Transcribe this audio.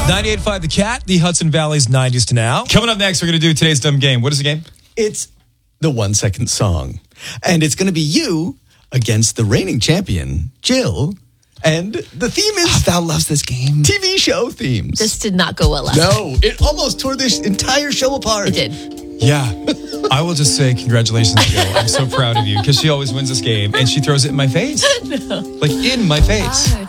98.5 The Cat, the Hudson Valley's 90s to now. Coming up next, we're going to do today's dumb game. What is the game? It's the 1 second song. And it's going to be you against the reigning champion, Jill. And the theme is Val loves this game. TV show themes. This did not go well last night. No, it almost tore this entire show apart. It did. Yeah. I will just say congratulations, Jill. I'm so proud of you because she always wins this game and she throws it in my face. Like in my face.